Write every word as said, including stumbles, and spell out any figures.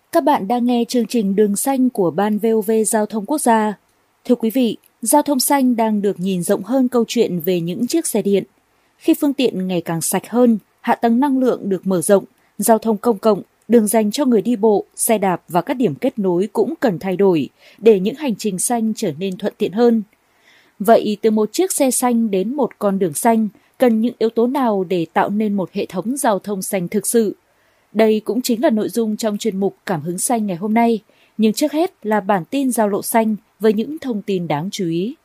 Các bạn đang nghe chương trình Đường Xanh của Ban vê o vê Giao thông Quốc gia. Thưa quý vị, giao thông xanh đang được nhìn rộng hơn câu chuyện về những chiếc xe điện. Khi phương tiện ngày càng sạch hơn, hạ tầng năng lượng được mở rộng, giao thông công cộng, đường dành cho người đi bộ, xe đạp và các điểm kết nối cũng cần thay đổi để những hành trình xanh trở nên thuận tiện hơn. Vậy từ một chiếc xe xanh đến một con đường xanh, cần những yếu tố nào để tạo nên một hệ thống giao thông xanh thực sự? Đây cũng chính là nội dung trong chuyên mục Cảm hứng xanh ngày hôm nay, nhưng trước hết là bản tin giao lộ xanh với những thông tin đáng chú ý.